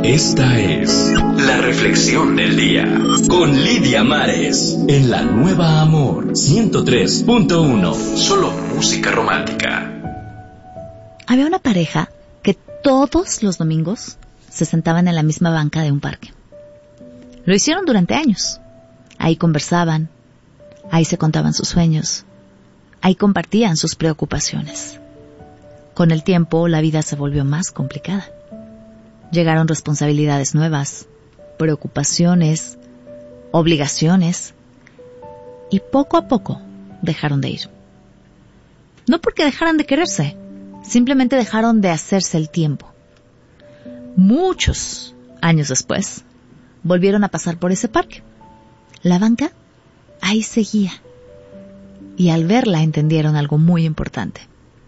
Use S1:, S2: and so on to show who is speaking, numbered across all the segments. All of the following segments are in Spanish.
S1: Esta es la reflexión del día con Lidia Mares en La Nueva Amor 103.1. Solo música romántica.
S2: Había una pareja que todos los domingos se sentaban en la misma banca de un parque. Lo hicieron durante años. Ahí conversaban, ahí se contaban sus sueños, ahí compartían sus preocupaciones. Con el tiempo, la vida se volvió más complicada. Llegaron responsabilidades nuevas, preocupaciones, obligaciones, y poco a poco dejaron de ir. No porque dejaran de quererse, simplemente dejaron de hacerse el tiempo. Muchos años después, volvieron a pasar por ese parque. La banca ahí seguía, y al verla entendieron algo muy importante.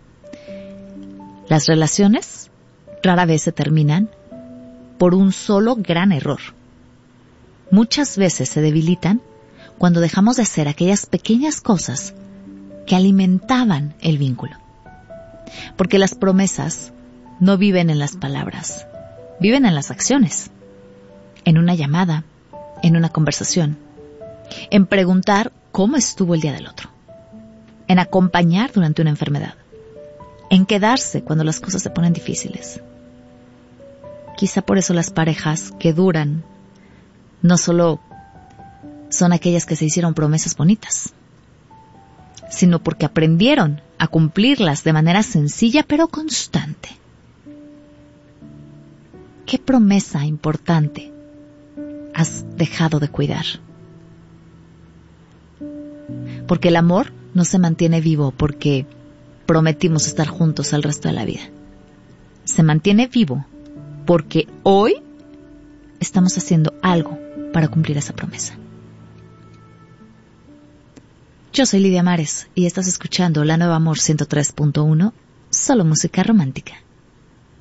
S2: Las relaciones rara vez se terminan por un solo gran error. Muchas veces se debilitan cuando dejamos de hacer aquellas pequeñas cosas que alimentaban el vínculo. Porque las promesas no viven en las palabras, viven en las acciones. En una llamada, en una conversación, en preguntar cómo estuvo el día del otro, en acompañar durante una enfermedad, en quedarse cuando las cosas se ponen difíciles. Quizá por eso las parejas que duran no solo son aquellas que se hicieron promesas bonitas, sino porque aprendieron a cumplirlas de manera sencilla pero constante. ¿Qué promesa importante has dejado de cuidar? Porque el amor no se mantiene vivo porque prometimos estar juntos el resto de la vida. Se mantiene vivo porque hoy estamos haciendo algo para cumplir esa promesa. Yo soy Lidia Mares y estás escuchando La Nueva Amor 103.1, solo música romántica.